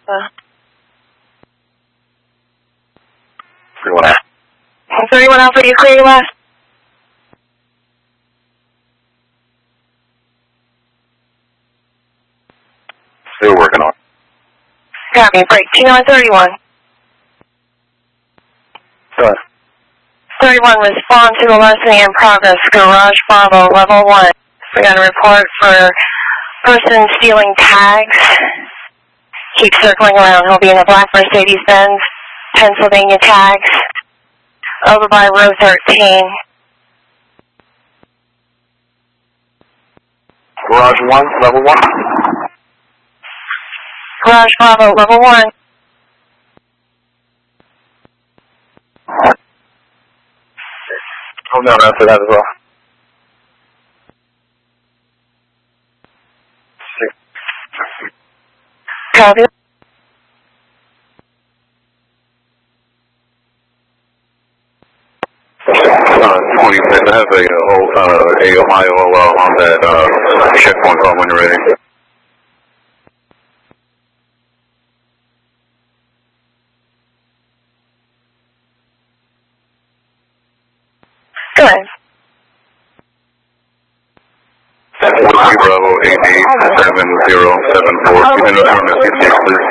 31 Alpha, you clear your last? Still working on. Copy, break. Kilo 31. Go ahead. 31, respond to a larceny in progress, Garage Bravo, level 1. We got a report for person stealing tags. Keep circling around. He'll be in a black Mercedes-Benz, Pennsylvania tags, over by row 13. Garage 1, level 1. Garage Bravo, level 1. Hold down after that as well. 6. Copy. 26. I have a Ohio on that checkpoint call when you're ready. Go ahead. Bravo 887074. You can return this, please.